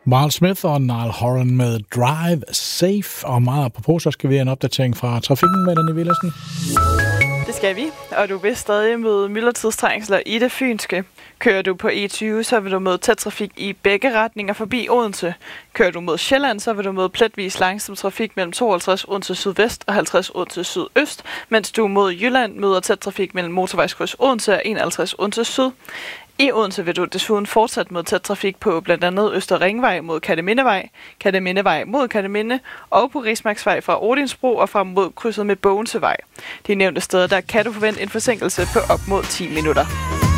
Miles Smith og Niall Horan med Drive Safe. Og meget apropos, så skal vi have en opdatering fra trafikken med Danny Villersen. Det skal vi, og du vil stadig møde myldretidstrængsler i det fynske. Kører du på E20, så vil du møde tæt trafik i begge retninger forbi Odense. Kører du mod Sjælland, så vil du møde pletvis langsom trafik mellem 52 Odense sydvest og 50 Odense sydøst, mens du mod Jylland møder tæt trafik mellem motorvejskryds Odense og 51 Odense syd. I Odense vil du desuden fortsat møde tæt trafik på blandt andet Øster Ringvej mod Kertemindevej, Kertemindevej mod Kerteminde og på Rismarksvej fra Odinsbro og frem mod krydset med Bogensevej. De nævnte steder, der kan du forvente en forsinkelse på op mod 10 minutter.